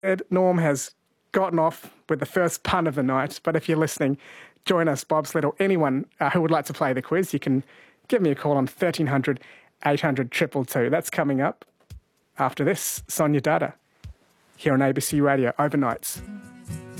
Norm has gotten off with the first pun of the night, but if you're listening, join us, Bobsled, or anyone who would like to play the quiz. You can give me a call on 1300 800 222. That's coming up after this. Sonia Dada here on ABC Radio Overnights.